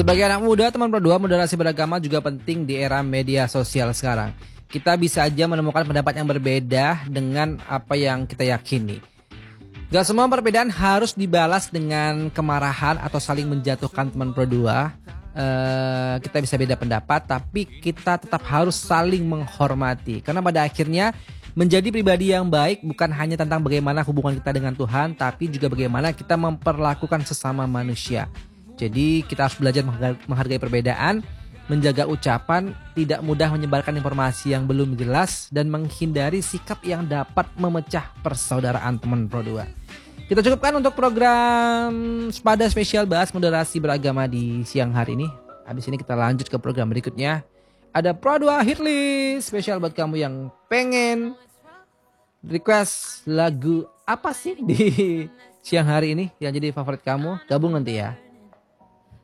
Sebagai anak muda, teman Pro 2, moderasi beragama juga penting di era media sosial sekarang. Kita bisa aja menemukan pendapat yang berbeda dengan apa yang kita yakini. Gak semua perbedaan harus dibalas dengan kemarahan atau saling menjatuhkan teman Pro 2. Kita bisa beda pendapat, tapi kita tetap harus saling menghormati. Karena pada akhirnya menjadi pribadi yang baik bukan hanya tentang bagaimana hubungan kita dengan Tuhan, tapi juga bagaimana kita memperlakukan sesama manusia. Jadi kita harus belajar menghargai perbedaan, menjaga ucapan, tidak mudah menyebarkan informasi yang belum jelas, dan menghindari sikap yang dapat memecah persaudaraan teman Pro 2. Kita cukupkan untuk program Sepada spesial bahas moderasi beragama di siang hari ini. Habis ini kita lanjut ke program berikutnya. Ada Pro 2 Hitlist spesial buat kamu yang pengen request lagu apa sih di siang hari ini yang jadi favorit kamu. Gabung nanti ya.